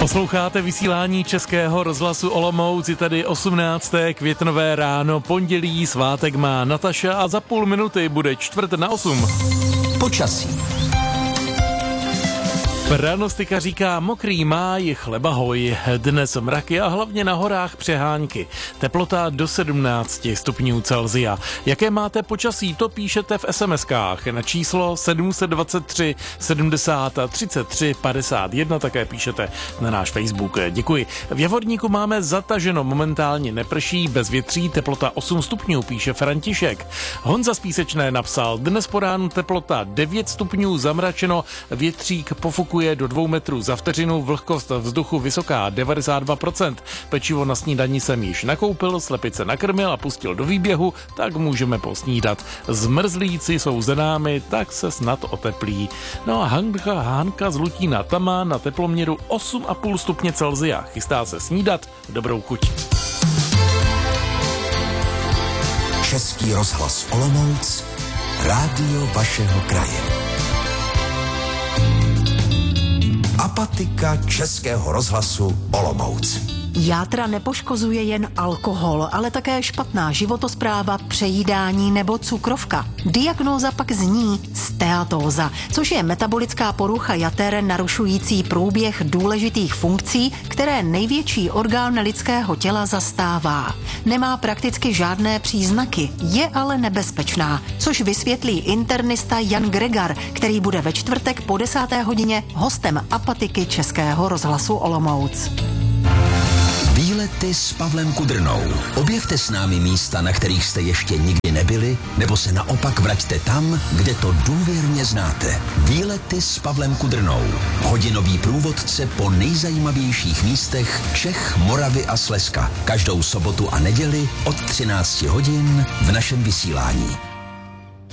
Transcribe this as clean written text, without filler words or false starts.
Posloucháte vysílání Českého rozhlasu Olomouc, je tady 18. květnové ráno, pondělí, svátek má Nataša a za půl minuty bude 7:45. Počasí. Pranostika říká mokrý máj, chleba hoj, dnes mraky a hlavně na horách přehánky. Teplota do 17 stupňů Celsia. Jaké máte počasí, to píšete v SMS-kách na číslo 723 70 33 51, také píšete na náš Facebook. Děkuji. V Javorníku máme zataženo, momentálně neprší, bez větří, teplota 8 stupňů, píše František. Honza z Písečné napsal, dnes po ránu teplota 9 stupňů, zamračeno, větřík pofukuje do 2 metrů za vteřinu, vlhkost vzduchu vysoká 92%. Pečivo na snídani jsem již nakoupil, slepice nakrmil a pustil do výběhu, tak můžeme posnídat. Zmrzlíci jsou za námi, tak se snad oteplí. No a Hanka z Lutína, tam má na teploměru 8,5 stupně Celsia. Chystá se snídat, dobrou chuť. Český rozhlas Olomouc, rádio vašeho kraje. Apatika Českého rozhlasu Olomouc. Játra nepoškozuje jen alkohol, ale také špatná životospráva, přejídání nebo cukrovka. Diagnóza pak zní steatóza, což je metabolická porucha jater narušující průběh důležitých funkcí, které největší orgán lidského těla zastává. Nemá prakticky žádné příznaky, je ale nebezpečná, což vysvětlí internista Jan Gregar, který bude ve čtvrtek po 10. hodině hostem Apatiky Českého rozhlasu Olomouc. Výlety s Pavlem Kudrnou. Objevte s námi místa, na kterých jste ještě nikdy nebyli, nebo se naopak vraťte tam, kde to důvěrně znáte. Výlety s Pavlem Kudrnou. Hodinový průvodce po nejzajímavějších místech Čech, Moravy a Slezska. Každou sobotu a neděli od 13 hodin v našem vysílání.